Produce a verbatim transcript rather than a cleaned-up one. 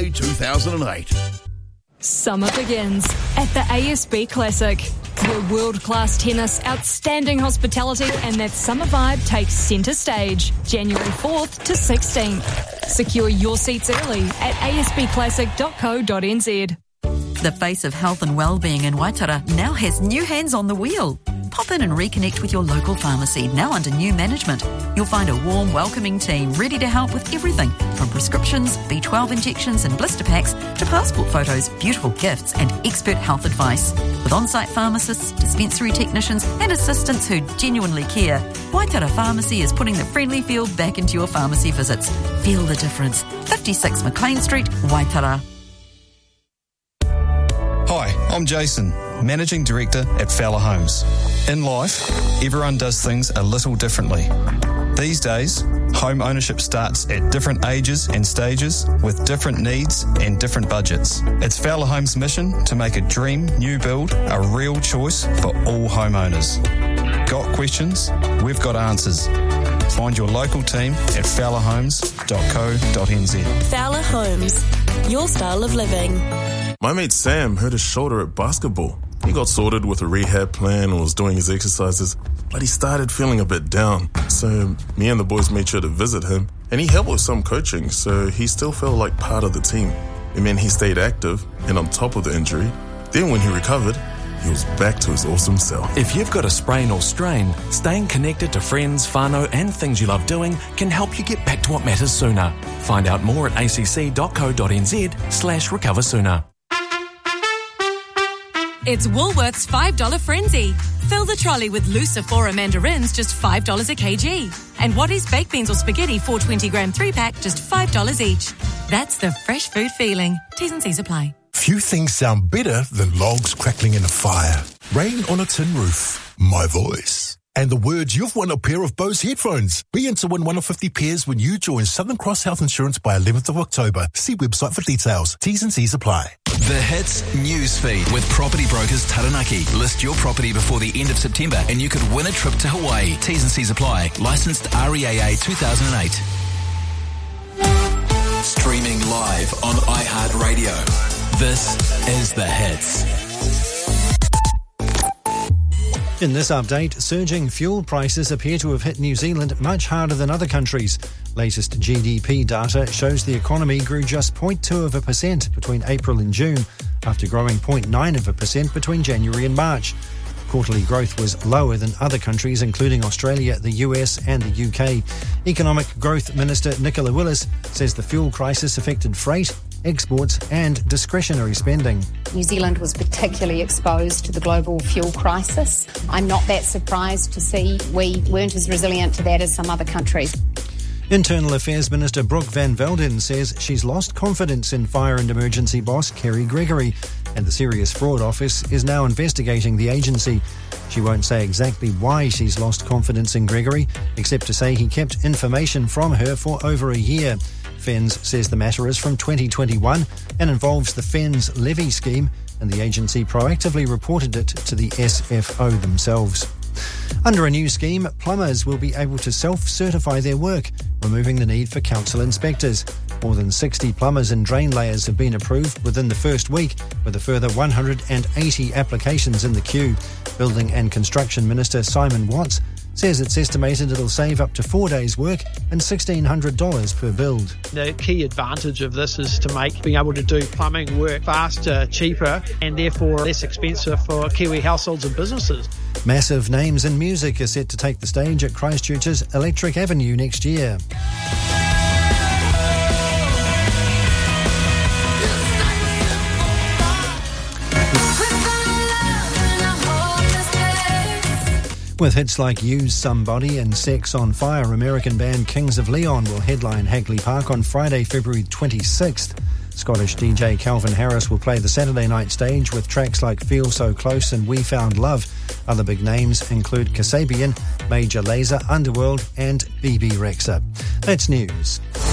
A two thousand eight. Summer begins at the A S B Classic, where world-class tennis, outstanding hospitality and that summer vibe takes centre stage, January fourth to sixteenth. Secure your seats early at a s b classic dot co dot n z. The face of health and wellbeing in Waitara now has new hands on the wheel. Pop in and reconnect with your local pharmacy, now under new management. You'll find a warm, welcoming team ready to help with everything from prescriptions, B twelve injections and blister packs to passport photos, beautiful gifts and expert health advice. With on-site pharmacists, dispensary technicians and assistants who genuinely care, Waitara Pharmacy is putting the friendly feel back into your pharmacy visits. Feel the difference. fifty-six McLean Street, Waitara. Hi, I'm Jason, Managing Director at Fowler Homes. In life, everyone does things a little differently. These days, home ownership starts at different ages and stages with different needs and different budgets. It's Fowler Homes' mission to make a dream new build a real choice for all homeowners. Got questions? We've got answers. Find your local team at fowler homes dot co dot n z. Fowler Homes, your style of living. My mate Sam hurt his shoulder at basketball. He got sorted with a rehab plan and was doing his exercises, but he started feeling a bit down. So me and the boys made sure to visit him, and he helped with some coaching, so he still felt like part of the team. It meant he stayed active and on top of the injury. Then when he recovered, he was back to his awesome self. If you've got a sprain or strain, staying connected to friends, whānau and things you love doing can help you get back to what matters sooner. Find out more at a c c dot co dot n z slash recover sooner. It's Woolworths five dollar Frenzy. Fill the trolley with Lucifora mandarins, just five dollars a kg. And Wattie's baked beans or spaghetti, four twenty gram three pack, just five dollars each. That's the fresh food feeling. T's and C's apply. Few things sound better than logs crackling in a fire, rain on a tin roof, my voice, and the words you've won a pair of Bose headphones. Be in to win one of fifty pairs when you join Southern Cross Health Insurance by eleventh of October. See website for details. T's and C's apply. The Hits Newsfeed with Property Brokers Taranaki. List your property before the end of September and you could win a trip to Hawaii. T's and C's apply. Licensed R E A A two thousand eight. Streaming live on iHeartRadio. This is The Hits. In this update, surging fuel prices appear to have hit New Zealand much harder than other countries. Latest G D P data shows the economy grew just zero point two of a percent between April and June, after growing zero point nine of a percent between January and March. Quarterly growth was lower than other countries, including Australia, the U S and the U K. Economic Growth Minister Nicola Willis says the fuel crisis affected freight, exports and discretionary spending. New Zealand was particularly exposed to the global fuel crisis. I'm not that surprised to see we weren't as resilient to that as some other countries. Internal Affairs Minister Brooke Van Velden says she's lost confidence in Fire and Emergency boss Kerry Gregory, and the Serious Fraud Office is now investigating the agency. She won't say exactly why she's lost confidence in Gregory, except to say he kept information from her for over a year. Fens says the matter is from twenty twenty-one and involves the Fens levy scheme, and the agency proactively reported it to the S F O themselves. Under a new scheme, plumbers will be able to self-certify their work, removing the need for council inspectors. More than sixty plumbers and drain layers have been approved within the first week, with a further one hundred eighty applications in the queue. Building and Construction Minister Simon Watts says it's estimated it'll save up to four days' work and sixteen hundred dollars per build. The key advantage of this is to make being able to do plumbing work faster, cheaper and therefore less expensive for Kiwi households and businesses. Massive names in music are set to take the stage at Christchurch's Electric Avenue next year. With hits like Use Somebody and Sex on Fire, American band Kings of Leon will headline Hagley Park on Friday, February twenty-sixth. Scottish D J Calvin Harris will play the Saturday night stage with tracks like Feel So Close and We Found Love. Other big names include Kasabian, Major Lazer, Underworld and B B Rexha. That's news.